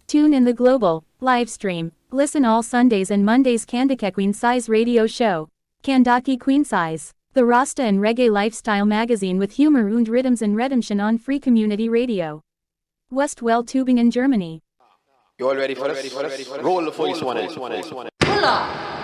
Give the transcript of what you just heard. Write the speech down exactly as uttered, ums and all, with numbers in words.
Tune in the global, live stream, listen all Sundays and Mondays Kandake Queen Size radio show. Kandake Queen Size, the Rasta and Reggae lifestyle magazine with humor und rhythms and redemption on free community radio. Westwell Tübingen, Germany. You all ready for this? Roll the voice one. Pull up.